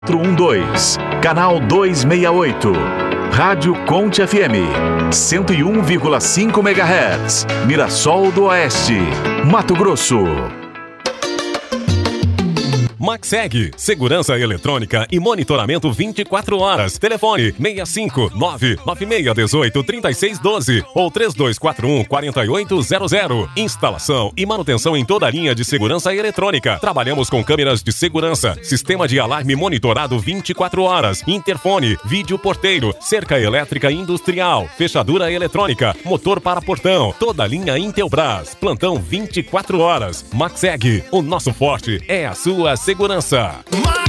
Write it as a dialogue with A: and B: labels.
A: 412, canal 268. Rádio Conte FM, 101,5 MHz, Mirassol do Oeste, Mato Grosso.
B: Maxeg, segurança eletrônica e monitoramento 24 horas. Telefone 659-9618-3612 ou 3241-4800. Instalação e manutenção em toda a linha de segurança eletrônica. Trabalhamos com câmeras de segurança, sistema de alarme monitorado 24 horas, interfone, vídeo porteiro, cerca elétrica industrial, fechadura eletrônica, motor para portão, toda a linha Intelbras. Plantão 24 horas. Maxeg, o nosso forte é a sua segurança.